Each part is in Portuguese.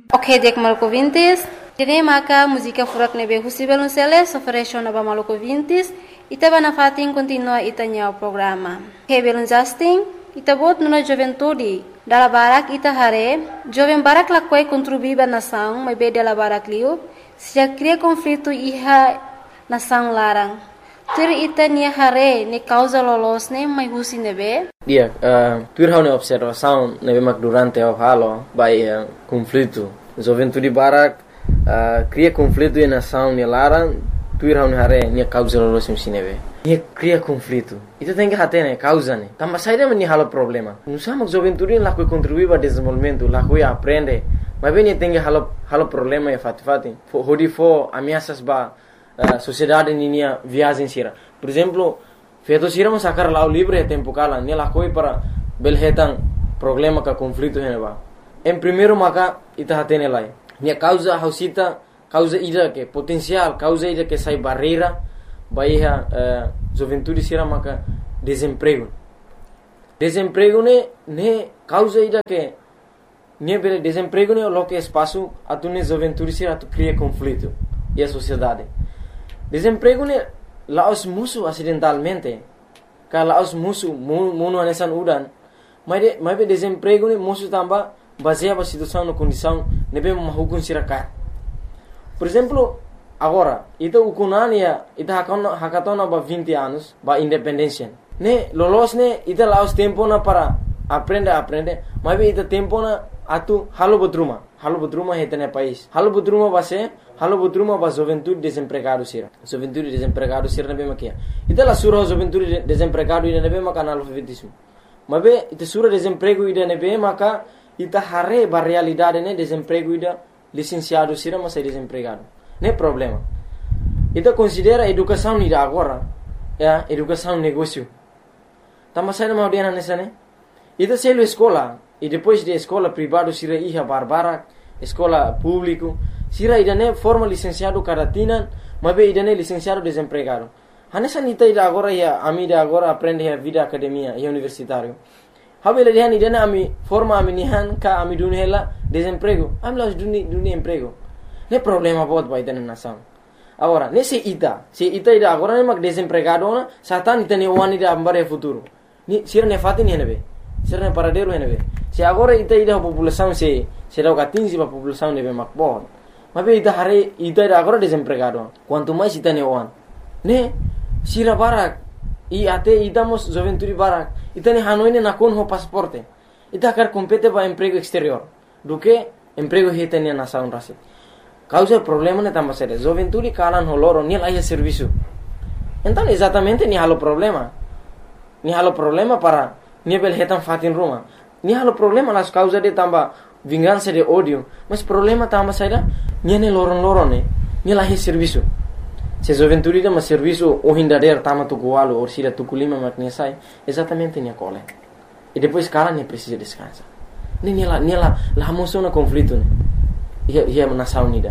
Ok, dek maluco vintes. Tene maka música furak nebe husibel unseles ofereció naba maluco vintes. Itaba na fatin continua itanya o programa. Hebelun Justin, itabot nuna juventude. Dala barak ita hare, jovem barak lakwai contribuiba nação, mas be dala barak liu, se cria conflito iha nação larang. Tur ita nia hare ne causa lolos ne mai husi nebe. Dia, tur hau ne observação nebe mak durante o halo by conflito. Juventude barak cria conflito em nação ne larang, tur hau ne hare ne causa lolos musi nebe. Ia cria conflito. Itu tem que hater né, causa né. Também sai daí halo problema. Não sabemos juventude lá que contribui para desenvolvimento, lá que aprende. Mas bem tem que halo problema é fati. Hodi fo ameaças ba sociedade ninia viagem sira. Por exemplo, feito sira mas sacar lá o livre tempo cala, né lá coi para belhetan problema ka conflito né ba. Em primeiro maka ita hater né lá. Nia causa hausita, causa ida que potencial, causa ida que sai barreira. Bahia juventude sira maka desemprego ne causa ida que ne bele desemprego ne lo que espaço atu ne juventude sira tu cria conflito e a sociedade desemprego ne laos musu acidentalmente ka laos musu muno anesan udan mas be desemprego ne musu tamba baseia a situação no condição ne be mahukun sira ka por exemplo. Agora, itu ukunania, itu hakatona ba 20 anos, ba independência. Ne, lolos ne, itu laos tempo na para aprender, mas itu tempo na atu halo bodruma heta ne país. Halo bodruma ba juventude desempregado sira. Juventude desempregado sira ne be makia. Itu la sura juventude desempregado ida ne be maka analfabetismo. Mas be itu sura desemprego ida ne be maka itu hare ba realidade ne desemprego ida licenciado sira mas é desempregado. Não é problema. Então considera educação ida agora, educação negócio. Tama sai na audiência nessa né? Então se ele escola e depois de escola privado sira iha barbara, escola público, sira ida né forma licenciado caratina, mas be ida né licenciado desempregado. Hanessa nita ida agora ia amida agora aprende a vida academia e universitário. Habela dia ida né ami forma ami nihan ka ami dunela desemprego. Ami las duni emprego. Não é problema bot vai ter na nação. Agora, se ita ida agora nem mag desempregado na, satan ita ne wani da ambare futuro. Ni sira ne fati ni nebe. Sira ne paradero nebe. Se agora ita ida população se dá 15 para população nebe mag bot. Mas be ita hare ita ida agora desempregado. Quanto mais ita ne wan. Ne sira barak e até ita mos juventude barak. Ita ne hanoi ne nakon ho pasaporte. Ita quer compete para emprego exterior. Do que emprego heta ne nação rasi. Causa problema ne tamba sério. Juventude calan holoro ni lá serviço. Então exatamente ni halo problema. Ni halo problema para ni bel hetan fatin Roma. Ni halo problema las causa de tamba vingança de ódio. Mas problema tamba sério ni ne loron ni lá serviço. Se juventude dá serviço o hindader tama tukualo ou sira tukulima maknesai exatamente ni cole. E depois calan ni precisa descansar. Ni lá moção na conflito né. Ia nação unida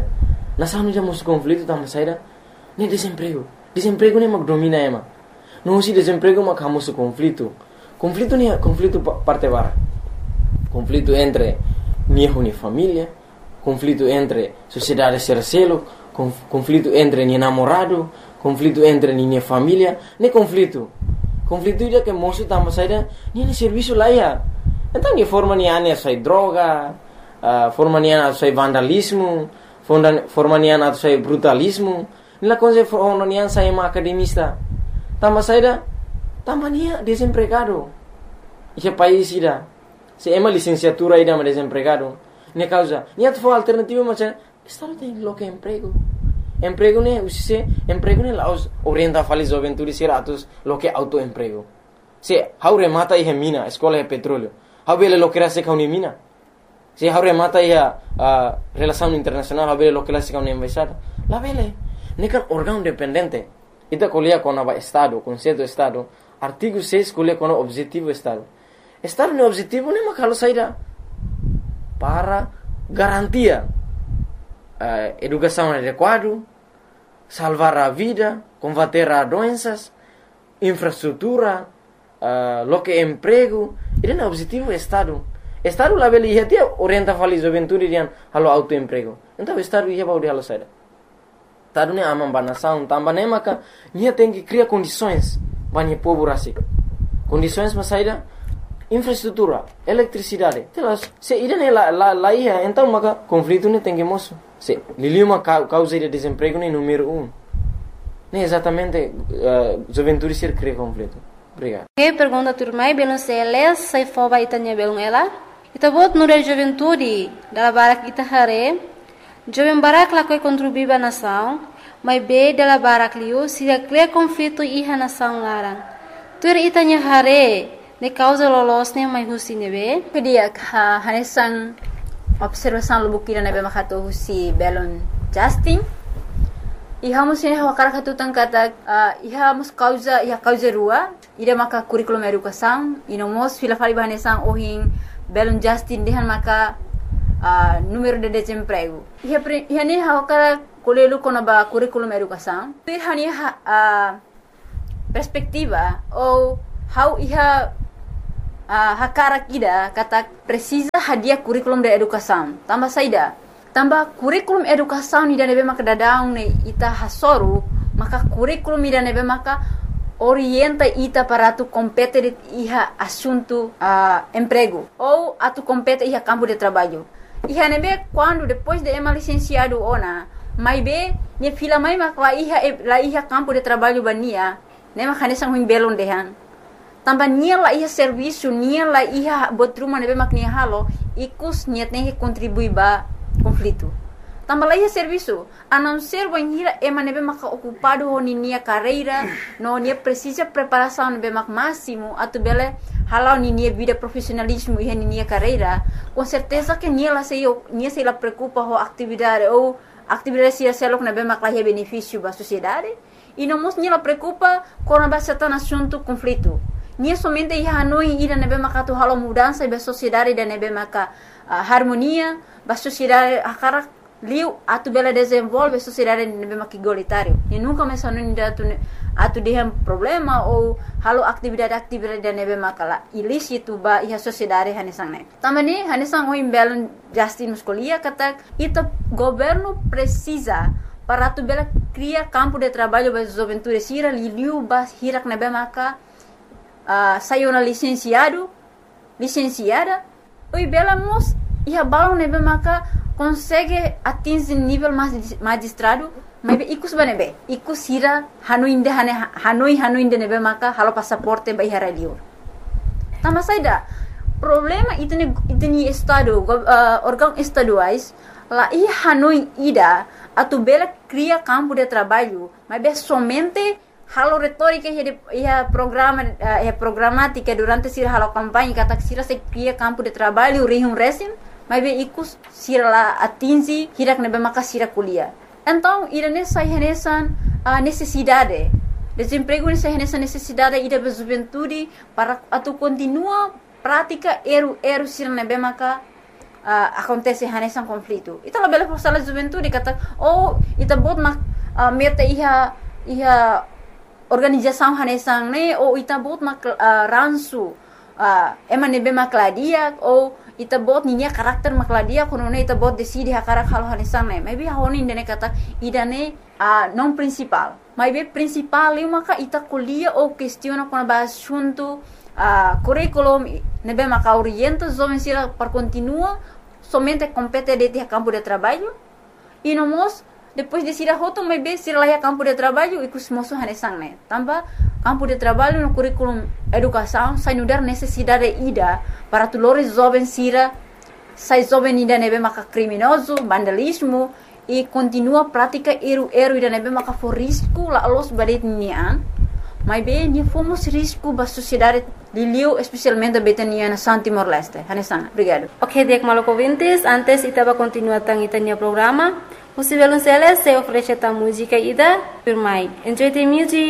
musu conflito tama saída nem desemprego nem mag domina ema não se desemprego mag hamusu conflito nem conflito parte bara conflito entre minha família conflito entre sociedade sercelo conflito entre minha namorado conflito entre minha família nem conflito ida que moço tama saída nem serviço lá ia então ni forma ni ane sai droga forma nian atau vandalismo, forma nian atau brutalismo. Nila coisa forma nian saya academista. Tama saída, tama nia desempregado. Esse país ida, se ema licenciatura ida mas desempregado. Nia causa, nia tu alternativa macam, estado tem lo que emprego. Emprego ne usise, emprego ne laos orienta falis juventude siratus lo que autoemprego. Se haure mata ihe mina, escola é petróleo. Haubele lo que era se kauni mina. Se haure mata ia relação internacional haber lo que la siga una embaixada la vele nekan órgão dependente ita colia com o estado conceito estado artigo 6 colia com o objetivo estado no objetivo nem makalo saída para garantia educação adequada salvar a vida combater as doenças infraestrutura lo que emprego ida no objetivo estado Estado lá beli ia dia orienta fali juventude rian halo autoemprego. Então estado ia baudi halo saída. Estado ne amam banação, tambah ne maka nia tem que criar condições banyak povo rasi. Condições mas saída infraestrutura, eletricidade. Telas, se irene lá ia, então maka conflito ne tem que moço. Se liliuma causa de desemprego ne número 1. Ne exatamente juventude ser cria conflito. Obrigado. Que pergunta turmai belum seles sai foba itanya belum ela. Ita bot nure juventude dala barak ita hare. Jovem barak la koi contribuiba nação, mas be dala barak liu sida cria conflito iha nação larang. Tur itanya hare ne causa lolosnya mai husi nebe. Kedia hanesan observação lubukira nebe makato husi belon Justin. Iha musin hawakara katutang kata iha mus causa rua ida maka curriculum educação inomos fila fali bahanesan ohin belon Justin dehan maka número de desemprego. Iha ne hawakara kolelu kona ba curriculum educação. Iha ni perspectiva ou how iha hakara kida kata precisa hadiah curriculum de educação. Tambah saida. Tambah kurikulum educação ida nebe maka dadaung ne ita hasoru, maka kurikulum ida nebe maka orienta ita para tu compete iha assunto emprego ou atu compete iha campo de trabalho. Iha nebe quando depois de ema licenciado ona, mai be ne fila mai maka la iha campo de trabalho bania, ne maka nesang huim belon dehan. Tambah nia la iha serviço, nia la iha botruma nebe mak nia halo, ikus nia tem que contribuir ba conflito. Tambah lagi serviço, a não ser banhira ema nebe maka ocupado ho nia carreira, no nia precisa preparação nebe mak máximo, atu bele halau nia vida profissionalismo e nia carreira, com certeza que nia se la preocupa ho atividade ou atividade se selok nebe mak la benefício ba sociedade, e não mos nia la preocupa com a certain assunto conflito. Nia somente ia hanoi ida nebe maka tu halau mudança ba sociedade da nebe maka harmonia ba sociedade akara liu atu bela desenvolve sociedade nebe maka igualitário e nunca mais hanoi atu dehem problema ou halau atividade da nebe maka la ilícito ba iha sociedade hanesang ne tamani hanesang oi belon Justin muscolia kata ita governo precisa para atu bela cria campo de trabalho ba juventude sira liu ba hirak nebe maka saiu na licenciada, oi bela mos iha balão nebe maka consegue atingir nível magistrado, mas ikus banebe, ikus hira hanoi inde nebe maka halo passaporte ba iha radio. Tambah saida problema itni estado órgão estaduais la iha hanoi ida atu bela cria campo de trabalho, mas be somente halo retórica ia programática durante sira halo campanha kata sira se cria campo de trabalho rihum resim mas be ikus sira la atingi hirak nebe maka sira kuliah. Então irane sai hanesan necessidade desemprego nessa hanesan necessidade ida be juventude para atu continua prática eru sira nebe maka acontece hanesan conflito. Ita la bela forsala juventude kata ita bot mak meta iha organização hanesang ne ou ita bot mak ransu ema nebe makladia ou ita bot ninya karakter makladia kono ne ita bot decide hakarak halo hanesang ne maybe honi ndene kata idane non principal maybe principal eu maka ita kuliah ou questiona kono ba assunto curriculum nebe maka orienta jovem sira para continua somente compete de campo de trabalho e nomos depois de sira hoto mai be sira lá campo de trabalho e cusmoso hanesang ne tambah campo de trabalho no curriculum educação sai nudar necessidade ida para tulores jovem sira sai jovem ida nebe maka criminoso vandalismo e continua prática eru ida nebe maka for risco la los badet nian mai be ni fomos risco ba sociedade liliu especialmente betania na Timor Leste hanesang. Obrigado. Ok, dek maloko vintes antes itaba continua tang itania programa. Musivelun Celes se oferece ta música ida firmai. Enjoy the music.